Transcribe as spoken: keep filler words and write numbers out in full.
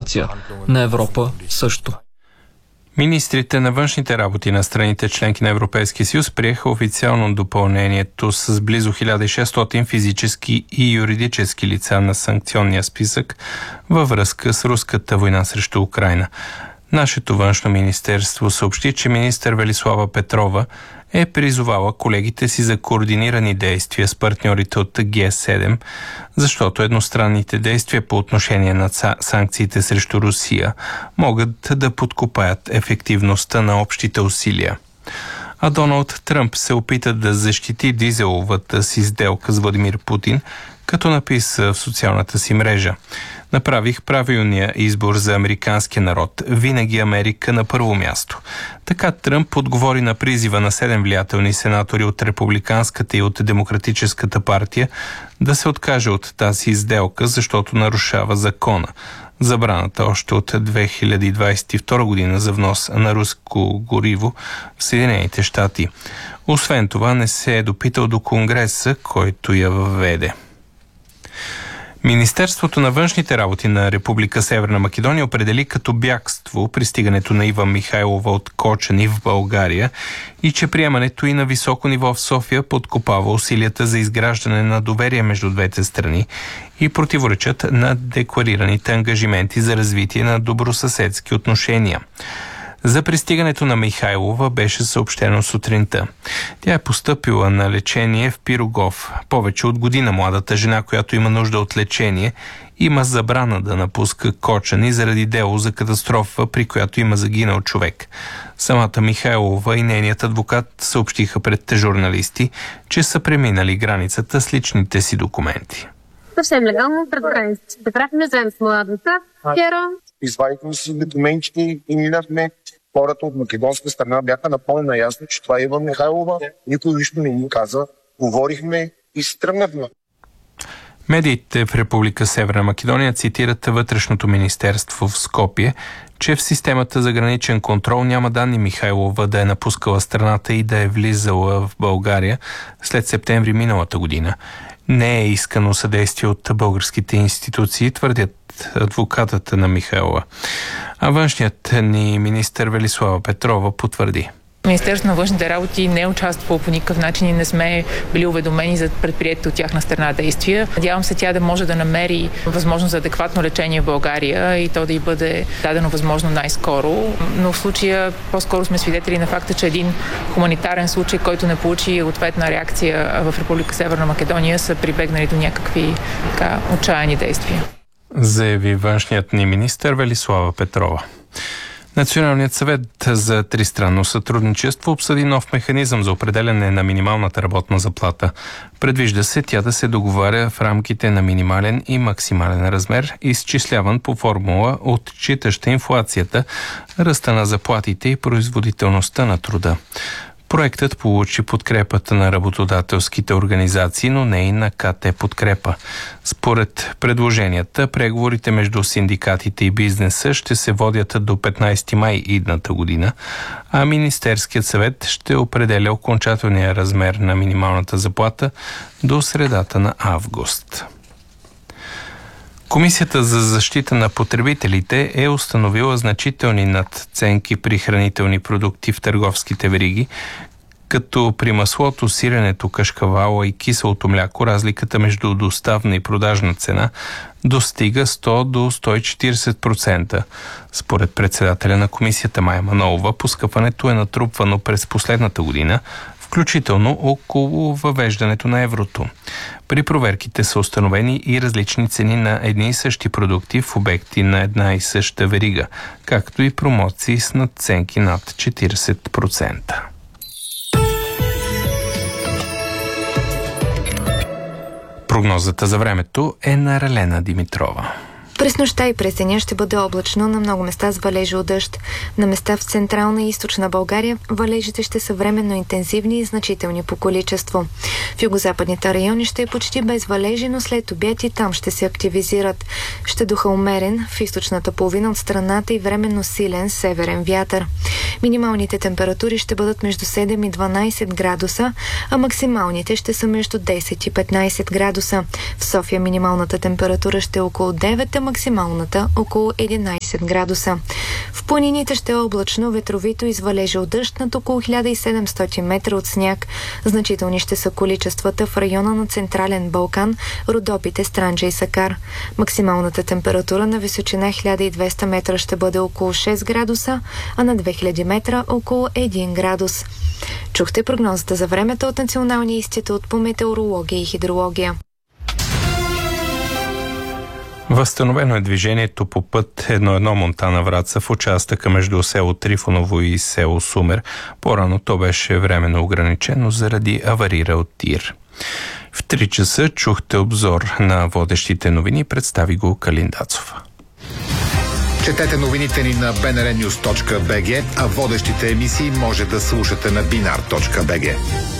интеграция на Европа също. Министрите на външните работи на страните членки на Европейския съюз приеха официално допълнението с близо хиляда и шестстотин физически и юридически лица на санкционния списък във връзка с руската война срещу Украйна. Нашето външно министерство съобщи, че министър Велислава Петрова е призовала колегите си за координирани действия с партньорите от Г седем, защото едностранните действия по отношение на санкциите срещу Русия могат да подкопаят ефективността на общите усилия. А Доналд Тръмп се опита да защити дизеловата си сделка с Владимир Путин, като написа в социалната си мрежа: "Направих правилния избор за американския народ. Винаги Америка на първо място." Така Тръмп отговори на призива на седем влиятелни сенатори от Републиканската и от Демократическата партия да се откаже от тази сделка, защото нарушава закона. Забраната още от две хиляди двадесет и втора година за внос на руско гориво в Съединените щати. Освен това не се е допитал до Конгреса, който я въведе. Министерството на външните работи на Република Северна Македония определи като бягство пристигането на Ива Михайлова от Кочани в България и че приемането и на високо ниво в София подкопава усилията за изграждане на доверие между двете страни и противоречат на декларираните ангажименти за развитие на добросъседски отношения. За пристигането на Михайлова беше съобщено сутринта. Тя е постъпила на лечение в Пирогов. Повече от година младата жена, която има нужда от лечение, има забрана да напуска Кочани заради дело за катастрофа, при която има загинал човек. Самата Михайлова и нейният адвокат съобщиха пред журналисти, че са преминали границата с личните си документи. Съвсем легално пред границата. Бяхме заедно с младата Кера. Извадихме си документите и минахме. Хората от македонска страна бяха напълно наясно, че това е Ива Михайлова. Никой нищо не ни каза. Говорихме и се тръгнахме. Медиите в Република Северна Македония цитират Вътрешното министерство в Скопие, че в системата за граничен контрол няма данни Михайлова да е напускала страната и да е влизала в България след септември миналата година. Не е искано съдействие от българските институции, твърдят адвокатата на Михайлова. А външният ни министър Велислава Петрова потвърди: Министерството на външните работи не е участвало по никакъв начин и не сме били уведомени за предприятите от тяхна страна действия. Надявам се тя да може да намери възможност за адекватно лечение в България и то да й бъде дадено възможно най-скоро. Но в случая по-скоро сме свидетели на факта, че един хуманитарен случай, който не получи ответна реакция в Република Северна Македония, са прибегнали до някакви така отчаяни действия. Заяви външният ни министър Велислава Петрова. Националният съвет за тристранно сътрудничество обсъди нов механизъм за определяне на минималната работна заплата. Предвижда се тя да се договаря в рамките на минимален и максимален размер, изчисляван по формула, отчитаща инфлацията, ръста на заплатите и производителността на труда. Проектът получи подкрепата на работодателските организации, но не и на КТ подкрепа. Според предложенията, преговорите между синдикатите и бизнеса ще се водят до петнадесети май идната година, а Министерският съвет ще определя окончателния размер на минималната заплата до средата на август. Комисията за защита на потребителите е установила значителни надценки при хранителни продукти в търговските вериги, като при маслото, сиренето, кашкавала и киселото мляко разликата между доставна и продажна цена достига сто до сто и четиридесет процента. Според председателя на комисията Мая Манолова, поскъпването е натрупвано през последната година, включително около въвеждането на еврото. При проверките са установени и различни цени на едни и същи продукти в обекти на една и съща верига, както и промоции с надценки над четиридесет процента. Прогнозата за времето е на Ралена Димитрова. През нощта и през деня ще бъде облачно, на много места с валежи от дъжд. На места в централна и източна България валежите ще са временно интензивни и значителни по количество. В югозападните райони ще е почти без валежи, но след обяд и там ще се активизират. Ще духа умерен в източната половина от страната и временно силен северен вятър. Минималните температури ще бъдат между седем и дванадесет градуса, а максималните ще са между десет и петнадесет градуса. В София минималната температура ще е около девет, а максималната около единайсет градуса. В планините ще е облачно, ветровито и с валежи от дъжд над около хиляда и седемстотин метра от сняг. Значителни ще са количествата в района на Централен Балкан, Родопите, Странджа и Сакар. Максималната температура на височина хиляда и двеста метра ще бъде около шест градуса, а на две хиляди метра около един градус. Чухте прогнозата за времето от Националния институт по метеорология и хидрология. Възстановено е движението по път едно едно Монтана Враца в участъка между село Трифоново и село Сумер. По-рано то беше временно ограничено заради аварирал тир. В три часа чухте обзор на водещите новини, представи го Калин Дацов. Четете новините ни на би ен ар нюз точка би джи, а водещите емисии може да слушате на бинар точка би джи.